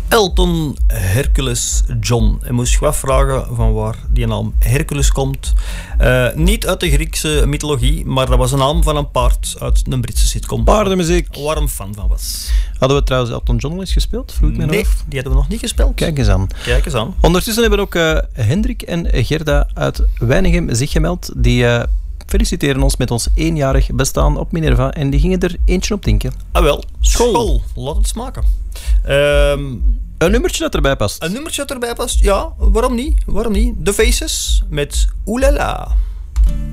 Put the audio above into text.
Elton Hercules John. En moest je afvragen van waar die naam Hercules komt. Niet uit de Griekse mythologie, maar dat was een naam van een paard uit een Britse sitcom. Paardenmuziek. Waar een fan van was. Hadden we trouwens Elton John al eens gespeeld? Vroeg ik me Nee, af. die hadden we nog niet gespeeld. Kijk eens aan. Kijk eens aan. Ondertussen hebben ook Hendrik en Gerda uit Weinigem zich gemeld. Die feliciteren ons met ons 1-jarig bestaan op Minerva. En die gingen er eentje op denken. Ah wel, school. Laat het smaken. Een nummertje dat erbij past. Een nummertje dat erbij past? Ja, waarom niet? Waarom niet? The Faces met Oulala.